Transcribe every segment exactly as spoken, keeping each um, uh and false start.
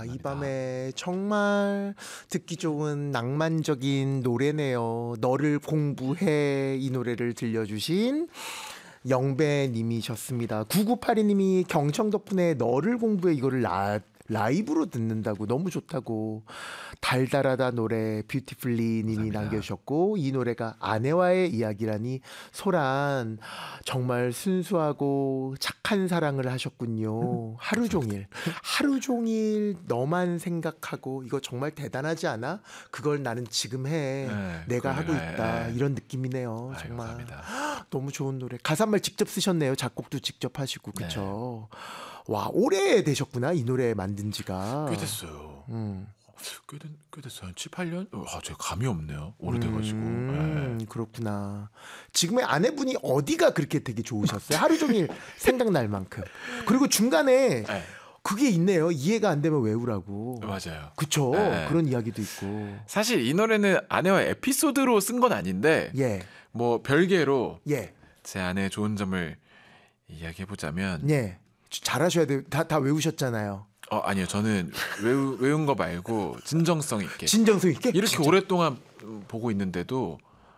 이 밤에 정말 듣기 좋은 낭만적인 노래네요. 너를 공부해, 이 노래를 들려주신 영배님이셨습니다. 구구팔이 님이 경청 덕분에 너를 공부해 이거를 라, 라이브로 듣는다고 너무 좋다고. 달달하다 노래 뷰티풀리 님이 남겨주셨고, 이 노래가 아내와의 이야기라니 소란 정말 순수하고 착한 사랑을 하셨군요. 하루 종일 하루 종일 너만 생각하고, 이거 정말 대단하지 않아? 그걸 나는 지금 해. 네, 내가 하고 그래, 있다. 네. 이런 느낌이네요. 아유, 정말 감사합니다. 너무 좋은 노래. 가사말 직접 쓰셨네요. 작곡도 직접 하시고. 그쵸? 네. 와, 오래 되셨구나, 이 노래 만든 지가. 꽤 됐어요. 음. 꽤, 됐, 꽤 됐어요. 한 칠, 팔 년? 아, 제가 감이 없네요. 오래돼가지고. 음, 네. 그렇구나. 지금의 아내분이 어디가 그렇게 되게 좋으셨어요? 하루 종일 생각날 만큼. 그리고 중간에 네. 그게 있네요. 이해가 안 되면 외우라고. 맞아요. 그쵸? 네. 그런 이야기도 있고. 사실 이 노래는 아내와 에피소드로 쓴 건 아닌데, 예. 뭐 별개로 예. 제 아내의 좋은 점을 이야기해보자면, 예. 잘하셔야 돼요. 다, 다 외우셨잖아요. 어, 아니요. 저는 외우, 외운 거 말고 진정성 있게. 진정성 있게? 이렇게 진짜? 오랫동안 보고 있는데도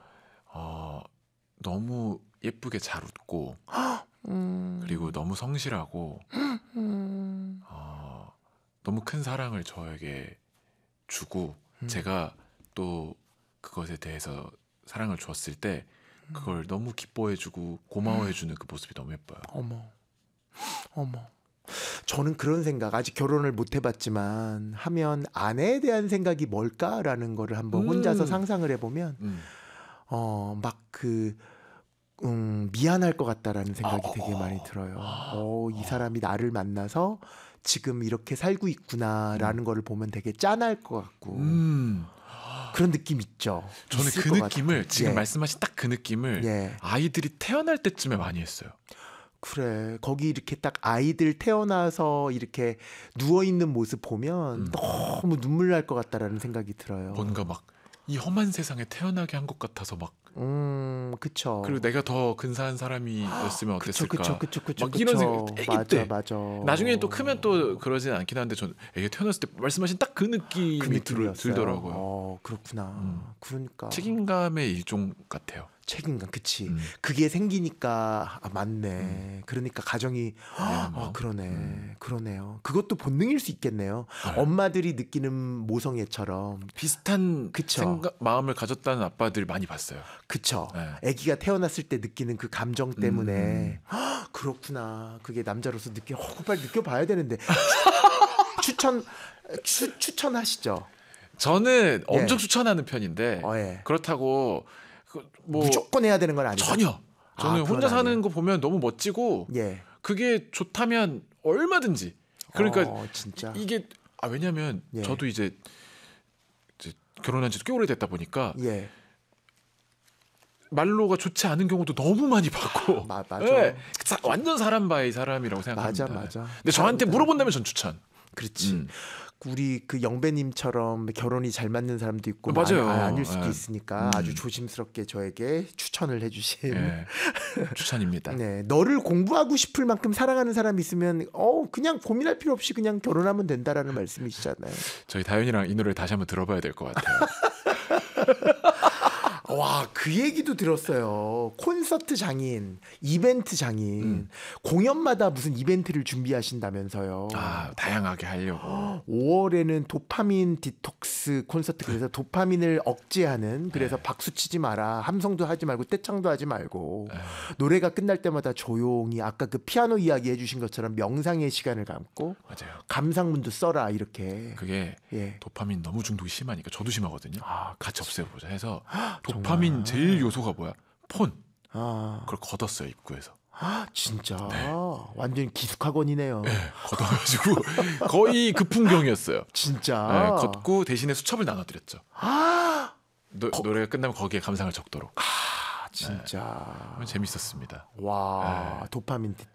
어, 너무 예쁘게 잘 웃고 음. 그리고 너무 성실하고 음. 어, 너무 큰 사랑을 저에게 주고 음. 제가 또 그것에 대해서 사랑을 주었을 때 그걸 너무 기뻐해주고 고마워해주는 그 모습이 너무 예뻐요. 어머. 어머. 저는 그런 생각, 아직 결혼을 못 해봤지만 하면 아내에 대한 생각이 뭘까라는 거를 한번 음. 혼자서 상상을 해보면 음. 어, 막 그 음, 미안할 것 같다라는 생각이 아, 되게 어, 많이 들어요. 아, 어, 이 어. 사람이 나를 만나서 지금 이렇게 살고 있구나라는 음. 거를 보면 되게 짠할 것 같고 음. 그런 느낌 있죠. 저는 있을 그 것 느낌을 같아요. 지금 예. 말씀하신 딱 그 느낌을 예. 아이들이 태어날 때쯤에 많이 했어요. 그래, 거기 이렇게 딱 아이들 태어나서 이렇게 누워있는 모습 보면 음. 너무 눈물 날 것 같다라는 생각이 들어요. 뭔가 막 이 험한 세상에 태어나게 한 것 같아서 막 음, 그쵸. 그리고 내가 더 근사한 사람이었으면 그쵸, 어땠을까. 그쵸, 그쵸, 그쵸, 막 이런 그쵸. 생각, 애기 맞아, 때. 맞아. 나중에 또 크면 또 그러진 않긴 한데 전 애기 태어났을 때 말씀하신 딱 그 느낌이 그 들, 느낌이었어요. 들더라고요. 어, 그렇구나. 음. 그러니까 책임감의 일종 같아요. 책임감, 그치. 음. 그게 생기니까 아, 맞네. 음. 그러니까 가정이 미안한 아, 마음. 그러네, 음. 그러네요. 그것도 본능일 수 있겠네요. 네. 엄마들이 느끼는 모성애처럼. 비슷한 그쵸. 생각, 마음을 가졌다는 아빠들 많이 봤어요. 그쵸. 네. 아기가 태어났을 때 느끼는 그 감정 때문에 음. 헉, 그렇구나. 그게 남자로서 느껴. 어, 그거 빨리 느껴봐야 되는데. 추천 추, 추천하시죠. 저는 예. 엄청 추천하는 편인데 어, 예. 그렇다고 그 뭐 무조건 해야 되는 건 아니죠. 전혀. 저는 아, 그건 혼자 사는 아니에요. 거 보면 너무 멋지고 예. 그게 좋다면 얼마든지. 그러니까 어, 진짜. 이게 아 왜냐면 예. 저도 이제, 이제 결혼한 지도 꽤 오래됐다 보니까 예. 말로가 좋지 않은 경우도 너무 많이 봤고 마- 맞아. 예. 사- 완전 사람 바이 사람이라고 생각합니다. 맞아, 맞아. 근데 저한테 사람들- 물어본다면 전 추천. 그렇지. 음. 우리 그 영배님처럼 결혼이 잘 맞는 사람도 있고 맞아요. 아, 아닐 수도 예. 있으니까 음. 아주 조심스럽게 저에게 추천을 해주신. 예. 추천입니다. 네, 너를 공부하고 싶을 만큼 사랑하는 사람이 있으면 어 그냥 고민할 필요 없이 그냥 결혼하면 된다라는 말씀이시잖아요. 저희 다현이랑 이 노래를 다시 한번 들어봐야 될 것 같아요. 와, 그 얘기도 들었어요. 콘서트 장인, 이벤트 장인, 음. 공연마다 무슨 이벤트를 준비하신다면서요. 아 다양하게 하려고. 오월에는 도파민 디톡스 콘서트, 그래서 도파민을 억제하는, 그래서 네. 박수 치지 마라, 함성도 하지 말고 떼창도 하지 말고 네. 노래가 끝날 때마다 조용히 아까 그 피아노 이야기 해주신 것처럼 명상의 시간을 갖고 맞아요. 감상문도 써라 이렇게. 그게 예. 도파민 너무 중독이 심하니까 저도 심하거든요. 아, 같이 없애보자 해서 정말. 도파민 제일 요소가 뭐야? 폰. 아, 그걸 걷었어요 입구에서. 아, 진짜 완전 기숙학원이네요. 네, 걷어가지고 거의 그 풍경이었어요. 진짜. 네, 걷고 대신에 수첩을 나눠드렸죠. 아, 노, 노래가 끝나면 거기에 감상을 적도록. 아, 진짜. 재밌었습니다. 와, 도파민